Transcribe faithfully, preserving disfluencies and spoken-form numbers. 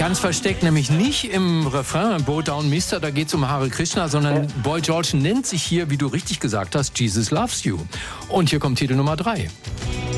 Ganz versteckt, nämlich nicht im Refrain Bow Down Mister, da geht es um Hare Krishna, sondern ja. Boy George nennt sich hier, wie du richtig gesagt hast, Jesus Loves You. Und hier kommt Titel Nummer drei.